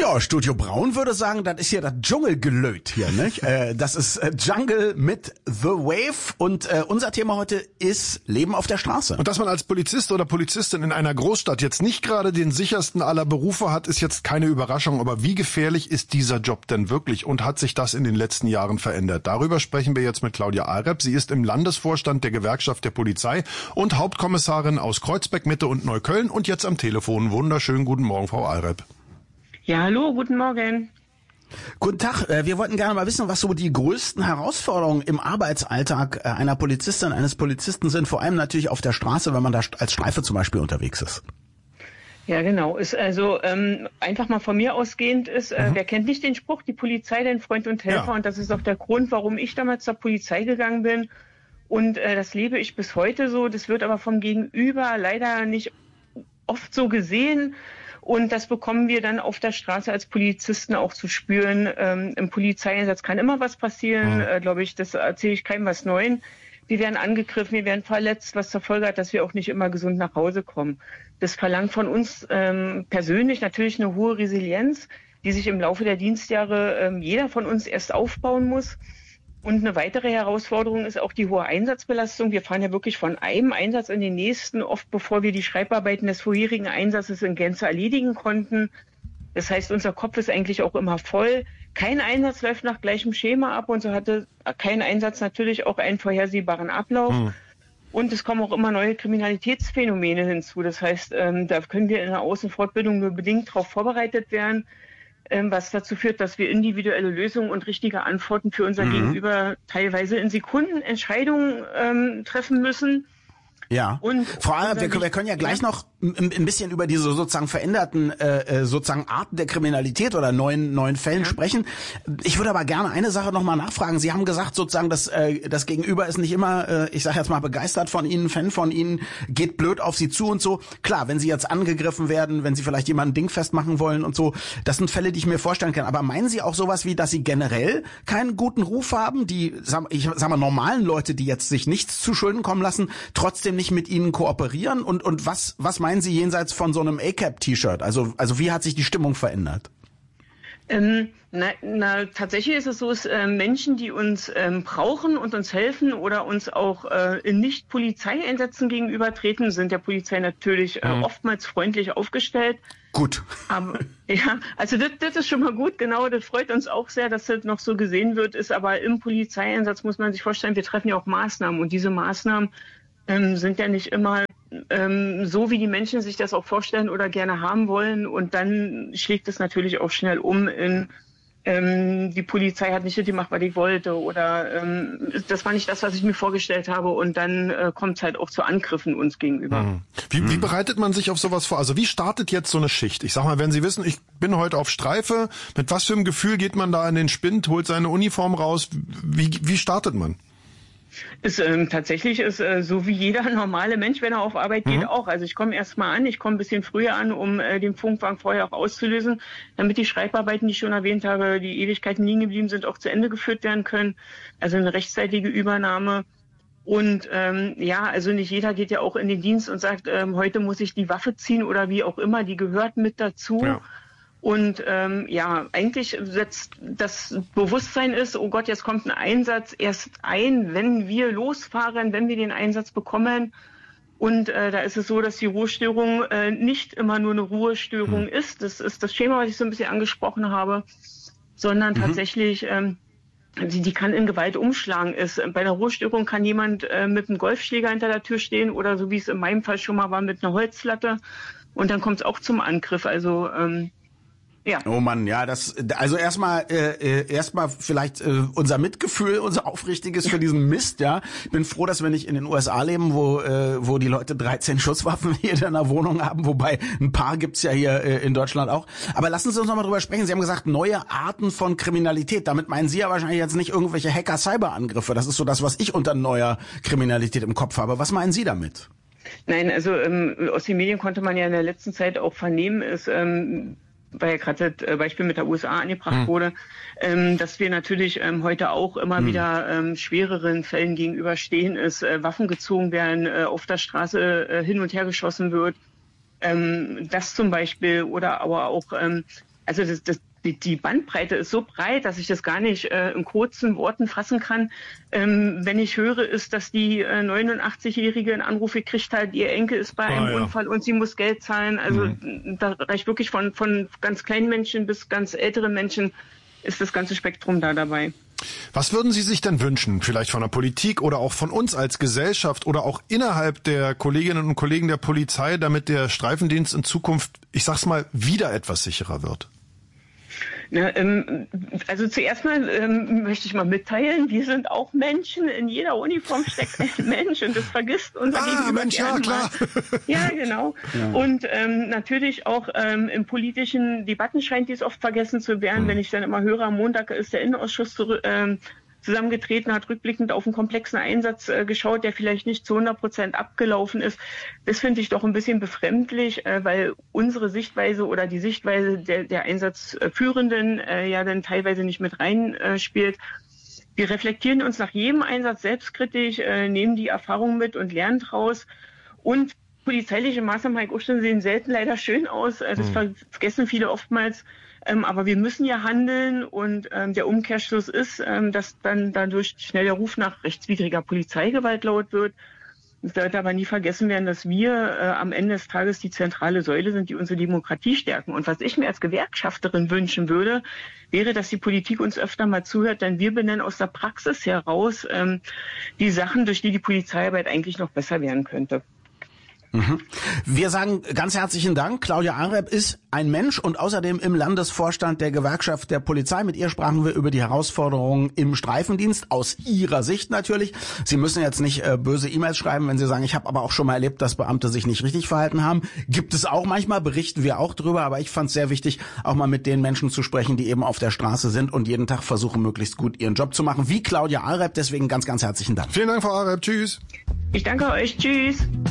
Ja, Studio Braun würde sagen, das ist hier das Dschungelgelöt hier, nicht? Das ist Jungle mit The Wave und unser Thema heute ist Leben auf der Straße. Und dass man als Polizist oder Polizistin in einer Großstadt jetzt nicht gerade den sichersten aller Berufe hat, ist jetzt keine Überraschung. Aber wie gefährlich ist dieser Job denn wirklich und hat sich das in den letzten Jahren verändert? Darüber sprechen wir jetzt mit Claudia Arep. Sie ist im Landesvorstand der Gewerkschaft der Polizei und Hauptkommissarin aus Kreuzberg, Mitte und Neukölln und jetzt am Telefon. Wunderschönen guten Morgen, Frau Arep. Ja, hallo, guten Morgen. Guten Tag, wir wollten gerne mal wissen, was so die größten Herausforderungen im Arbeitsalltag einer Polizistin, eines Polizisten sind, vor allem natürlich auf der Straße, wenn man da als Streife zum Beispiel unterwegs ist. Ja, genau. Ist also einfach mal von mir ausgehend ist, wer kennt nicht den Spruch, die Polizei, dein Freund und Helfer? Ja. Und das ist auch der Grund, warum ich damals zur Polizei gegangen bin. Und das lebe ich bis heute so. Das wird aber vom Gegenüber leider nicht oft so gesehen. Und das bekommen wir dann auf der Straße als Polizisten auch zu spüren. Im Polizeieinsatz kann immer was passieren, glaube ich, das erzähle ich keinem was Neues. Wir werden angegriffen, wir werden verletzt, was zur Folge hat, dass wir auch nicht immer gesund nach Hause kommen. Das verlangt von uns persönlich natürlich eine hohe Resilienz, die sich im Laufe der Dienstjahre jeder von uns erst aufbauen muss. Und eine weitere Herausforderung ist auch die hohe Einsatzbelastung. Wir fahren ja wirklich von einem Einsatz in den nächsten, oft bevor wir die Schreibarbeiten des vorherigen Einsatzes in Gänze erledigen konnten. Das heißt, unser Kopf ist eigentlich auch immer voll. Kein Einsatz läuft nach gleichem Schema ab und so hatte kein Einsatz natürlich auch einen vorhersehbaren Ablauf. Und es kommen auch immer neue Kriminalitätsphänomene hinzu. Das heißt, da können wir in der Außenfortbildung nur bedingt darauf vorbereitet werden, was dazu führt, dass wir individuelle Lösungen und richtige Antworten für unser Gegenüber teilweise in Sekunden Entscheidungen treffen müssen. Ja, und Frau Arep, wir können ja gleich noch ein bisschen über diese sozusagen veränderten sozusagen Arten der Kriminalität oder neuen Fällen sprechen. Ich würde aber gerne eine Sache nochmal nachfragen. Sie haben gesagt sozusagen, dass das Gegenüber ist nicht immer, ich sage jetzt mal, begeistert von Ihnen, Fan von Ihnen, geht blöd auf Sie zu und so. Klar, wenn Sie jetzt angegriffen werden, wenn Sie vielleicht jemanden dingfest machen wollen und so, das sind Fälle, die ich mir vorstellen kann. Aber meinen Sie auch sowas wie, dass Sie generell keinen guten Ruf haben, die, ich sag mal, normalen Leute, die jetzt sich nichts zu Schulden kommen lassen, trotzdem nicht mit Ihnen kooperieren? Und was meinen Sie jenseits von so einem ACAB-T-Shirt? Also wie hat sich die Stimmung verändert? Tatsächlich ist es so, dass Menschen, die uns brauchen und uns helfen oder uns auch in Nicht-Polizeieinsätzen gegenübertreten, sind der Polizei natürlich oftmals freundlich aufgestellt. Gut. Aber ja, also das ist schon mal gut, genau, das freut uns auch sehr, dass das noch so gesehen wird, ist aber im Polizeieinsatz muss man sich vorstellen, wir treffen ja auch Maßnahmen und diese Maßnahmen sind ja nicht immer so, wie die Menschen sich das auch vorstellen oder gerne haben wollen. Und dann schlägt es natürlich auch schnell um in die Polizei hat nicht das gemacht, was ich wollte oder das war nicht das, was ich mir vorgestellt habe und dann kommt es halt auch zu Angriffen uns gegenüber. Wie bereitet man sich auf sowas vor? Also wie startet jetzt so eine Schicht? Ich sag mal, wenn Sie wissen, ich bin heute auf Streife, mit was für einem Gefühl geht man da in den Spind, holt seine Uniform raus? Wie startet man? Tatsächlich ist so wie jeder normale Mensch, wenn er auf Arbeit geht, auch. Also ich komme erst mal an, ich komme ein bisschen früher an, um den Funkwagen vorher auch auszulösen, damit die Schreibarbeiten, die ich schon erwähnt habe, die Ewigkeiten liegen geblieben sind, auch zu Ende geführt werden können. Also eine rechtzeitige Übernahme. Und also nicht jeder geht ja auch in den Dienst und sagt, heute muss ich die Waffe ziehen oder wie auch immer, die gehört mit dazu. Ja. Und eigentlich setzt das Bewusstsein ist, oh Gott, jetzt kommt ein Einsatz erst ein, wenn wir losfahren, wenn wir den Einsatz bekommen. Und da ist es so, dass die Ruhestörung nicht immer nur eine Ruhestörung ist. Das ist das Schema, was ich so ein bisschen angesprochen habe, sondern tatsächlich, die kann in Gewalt umschlagen. Bei der Ruhestörung kann jemand mit einem Golfschläger hinter der Tür stehen oder so wie es in meinem Fall schon mal war, mit einer Holzlatte. Und dann kommt es auch zum Angriff. Also ja. Oh Mann, ja, also erstmal vielleicht unser Mitgefühl, unser aufrichtiges für diesen Mist, ja. Ich bin froh, dass wir nicht in den USA leben, wo die Leute 13 Schusswaffen hier in der Wohnung haben, wobei ein paar gibt's ja hier in Deutschland auch. Aber lassen Sie uns noch mal drüber sprechen. Sie haben gesagt, neue Arten von Kriminalität. Damit meinen Sie ja wahrscheinlich jetzt nicht irgendwelche Hacker-Cyber-Angriffe. Das ist so das, was ich unter neuer Kriminalität im Kopf habe. Was meinen Sie damit? Nein, also aus den Medien konnte man ja in der letzten Zeit auch vernehmen, weil ja gerade das Beispiel mit der USA angebracht wurde, dass wir natürlich heute auch immer wieder schwereren Fällen gegenüberstehen, Waffen gezogen werden, auf der Straße hin und her geschossen wird, das zum Beispiel oder aber auch Also die Bandbreite ist so breit, dass ich das gar nicht in kurzen Worten fassen kann. Wenn ich höre, ist, dass die 89-Jährige einen Anruf gekriegt hat, ihr Enkel ist bei einem Unfall und sie muss Geld zahlen. Also da reicht wirklich von ganz kleinen Menschen bis ganz ältere Menschen, ist das ganze Spektrum da dabei. Was würden Sie sich denn wünschen, vielleicht von der Politik oder auch von uns als Gesellschaft oder auch innerhalb der Kolleginnen und Kollegen der Polizei, damit der Streifendienst in Zukunft, ich sag's mal, wieder etwas sicherer wird? Also zuerst mal möchte ich mal mitteilen, wir sind auch Menschen. In jeder Uniform steckt ein Mensch und das vergisst unser Gegenüber. Mensch, ja, klar. Ja, genau. Ja. Und natürlich auch in politischen Debatten scheint dies oft vergessen zu werden. Wenn ich dann immer höre, am Montag ist der Innenausschuss zusammengetreten, hat rückblickend auf einen komplexen Einsatz geschaut, der vielleicht nicht zu 100% abgelaufen ist. Das finde ich doch ein bisschen befremdlich, weil unsere Sichtweise oder die Sichtweise der Einsatzführenden ja dann teilweise nicht mit reinspielt. Wir reflektieren uns nach jedem Einsatz selbstkritisch, nehmen die Erfahrung mit und lernen draus. Und polizeiliche Maßnahmen, Herr Guschel, sehen selten leider schön aus. Das vergessen viele oftmals. Aber wir müssen ja handeln und der Umkehrschluss ist, dass dann dadurch schnell der Ruf nach rechtswidriger Polizeigewalt laut wird. Es sollte aber nie vergessen werden, dass wir am Ende des Tages die zentrale Säule sind, die unsere Demokratie stärken. Und was ich mir als Gewerkschafterin wünschen würde, wäre, dass die Politik uns öfter mal zuhört, denn wir benennen aus der Praxis heraus die Sachen, durch die die Polizeiarbeit eigentlich noch besser werden könnte. Wir sagen ganz herzlichen Dank. Claudia Ahrep ist ein Mensch und außerdem im Landesvorstand der Gewerkschaft der Polizei. Mit ihr sprachen wir über die Herausforderungen im Streifendienst, aus ihrer Sicht natürlich. Sie müssen jetzt nicht böse E-Mails schreiben, wenn Sie sagen, ich habe aber auch schon mal erlebt, dass Beamte sich nicht richtig verhalten haben. Gibt es auch manchmal, berichten wir auch drüber, aber ich fand es sehr wichtig, auch mal mit den Menschen zu sprechen, die eben auf der Straße sind und jeden Tag versuchen, möglichst gut ihren Job zu machen, wie Claudia Ahrep. Deswegen ganz, ganz herzlichen Dank. Vielen Dank, Frau Ahrep. Tschüss. Ich danke euch. Tschüss.